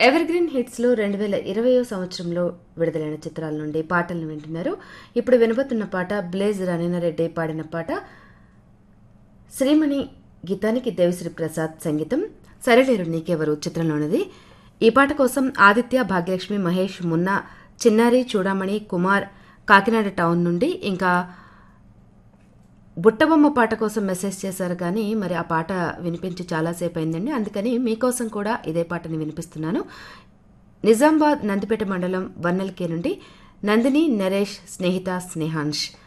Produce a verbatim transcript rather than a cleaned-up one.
Ever green హిట్స్లో రెండు వేల ఇరవయో సంవత్సరంలో విడుదలైన చిత్రాల నుండి పాటలను వింటున్నారు. ఇప్పుడు వినబోతున్న పాట బ్లేజ్ రణేనారెడ్డి పాడిన పాట. శ్రీమణి గీతానికి దేవిశ్రీ ప్రసాద్ సంగీతం, సరిలేరు నీకెవరు చిత్రంలోనిది. ఈ పాట కోసం ఆదిత్య, భాగ్యలక్ష్మి, మహేష్, మున్నా, చిన్నారి, చూడామణి, కుమార్ కాకినాడ టౌన్ నుండి, ఇంకా బుట్టబొమ్మ పాట కోసం మెసేజ్ చేశారు. కానీ మరి ఆ పాట వినిపించి చాలాసేపు అయిందండి. అందుకని మీకోసం కూడా ఇదే పాటని వినిపిస్తున్నాను. నిజామాబాద్ నందిపేట మండలం వన్నెల్కే నుండి నందిని, నరేష్, స్నేహిత, స్నేహాంష్